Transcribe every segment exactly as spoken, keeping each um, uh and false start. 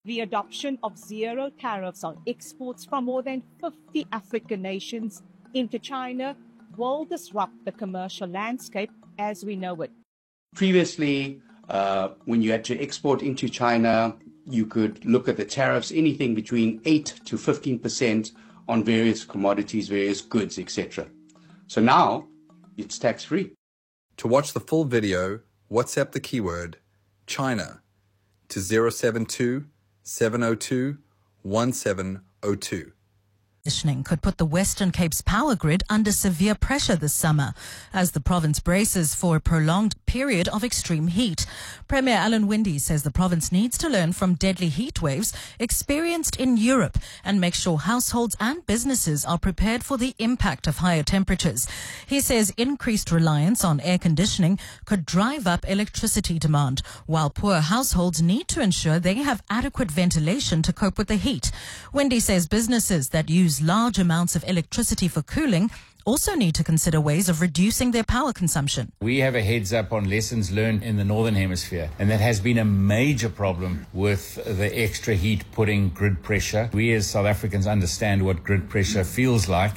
the adoption of zero tariffs on exports from more than fifty African nations into China will disrupt the commercial landscape as we know it. Previously, uh, when you had to export into China, you could look at the tariffs, anything between eight to fifteen percent on various commodities, various goods, et cetera. So now it's tax-free. To watch the full video, WhatsApp the keyword China to zero seven two, seven zero two, one seven zero two. Conditioning could put the Western Cape's power grid under severe pressure this summer as the province braces for a prolonged period of extreme heat. Premier Alan Winde says the province needs to learn from deadly heat waves experienced in Europe and make sure households and businesses are prepared for the impact of higher temperatures. He says increased reliance on air conditioning could drive up electricity demand, while poor households need to ensure they have adequate ventilation to cope with the heat. Winde says businesses that use large amounts of electricity for cooling also need to consider ways of reducing their power consumption. We have a heads up on lessons learned in the Northern Hemisphere, and that has been a major problem with the extra heat putting grid pressure. We as South Africans understand what grid pressure feels like.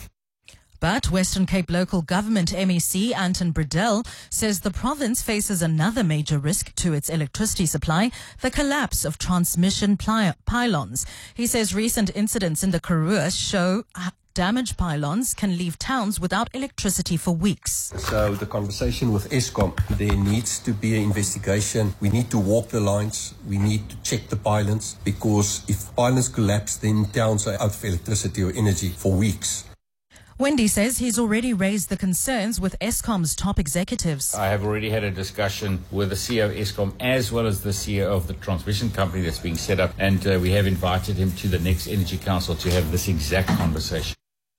But Western Cape Local Government M E C Anton Bredell says the province faces another major risk to its electricity supply, the collapse of transmission ply- pylons. He says recent incidents in the Karoo show damaged pylons can leave towns without electricity for weeks. So the conversation with Eskom, there needs to be an investigation. We need to walk the lines. We need to check the pylons, because if pylons collapse, then towns are out of electricity or energy for weeks. Winde says he's already raised the concerns with Eskom's top executives. I have already had a discussion with the C E O of Eskom as well as the C E O of the transmission company that's being set up, and uh, we have invited him to the next Energy Council to have this exact conversation.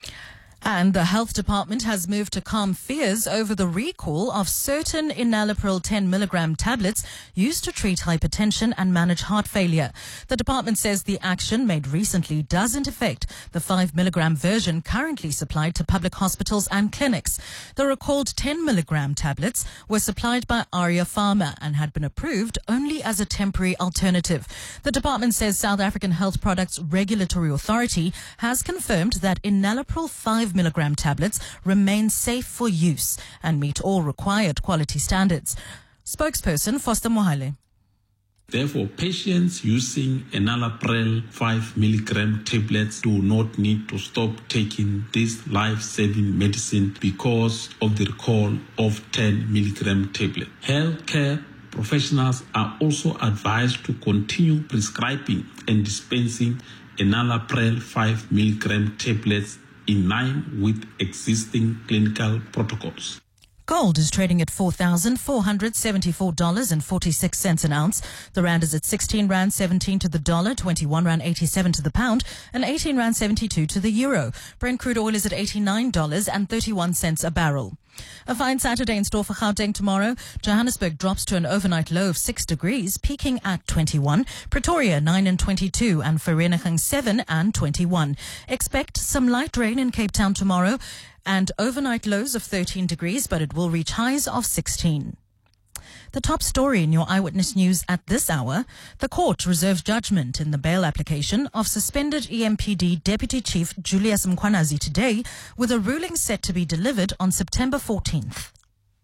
And the Health Department has moved to calm fears over the recall of certain enalapril ten milligram tablets used to treat hypertension and manage heart failure. The department says the action made recently doesn't affect the five milligram version currently supplied to public hospitals and clinics. The recalled ten milligram tablets were supplied by Arya Pharma and had been approved only as a temporary alternative. The department says South African Health Products Regulatory Authority has confirmed that enalapril five milligram tablets remain safe for use and meet all required quality standards. Spokesperson Foster Mohale. Therefore, patients using enalapril five milligram tablets do not need to stop taking this life-saving medicine because of the recall of ten milligram tablet. Healthcare professionals are also advised to continue prescribing and dispensing enalapril five milligram tablets in line with existing clinical protocols. Gold is trading at four thousand four hundred seventy-four dollars and forty-six cents an ounce. The rand is at sixteen rand seventeen to the dollar, twenty-one rand eighty-seven to the pound, and eighteen rand seventy-two to the euro. Brent crude oil is at eighty-nine dollars and thirty-one cents a barrel. A fine Saturday in store for Gauteng tomorrow. Johannesburg drops to an overnight low of six degrees, peaking at twenty-one. Pretoria nine and twenty-two, and Vereeniging seven and twenty-one. Expect some light rain in Cape Town tomorrow, and overnight lows of thirteen degrees, but it will reach highs of sixteen. The top story in your Eyewitness News at this hour: the court reserves judgment in the bail application of suspended E M P D Deputy Chief Julius Mkhwanazi today, with a ruling set to be delivered on September fourteenth.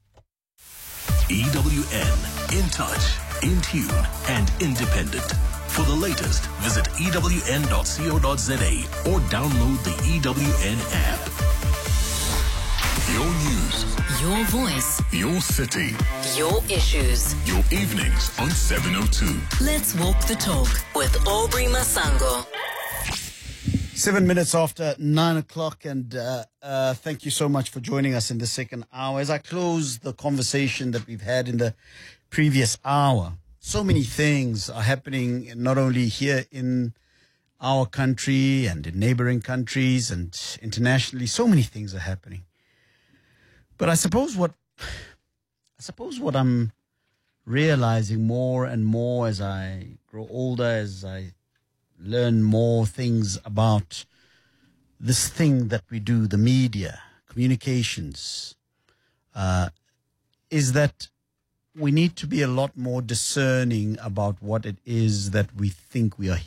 E W N, in touch, in tune, and independent. For the latest, visit E W N dot co dot za or download the E W N app. Your news, your voice, your city, your issues, your evenings on seven oh two. Let's walk the talk with Aubrey Masango. Seven minutes after nine o'clock, and uh, uh, thank you so much for joining us in the second hour. As I close the conversation that we've had in the previous hour, so many things are happening, not only here in our country and in neighboring countries and internationally. So many things are happening. But I suppose what I suppose what I'm realizing more and more as I grow older, as I learn more things about this thing that we do, the media, communications, uh, is that we need to be a lot more discerning about what it is that we think we are